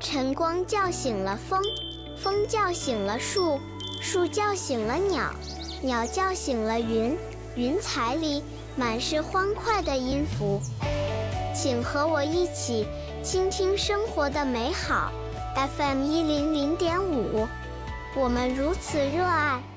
晨光叫醒了风，风叫醒了树，树叫醒了鸟，鸟叫醒了云，云彩里满是欢快的音符。请和我一起倾听生活的美好。FM100.5，我们如此热爱。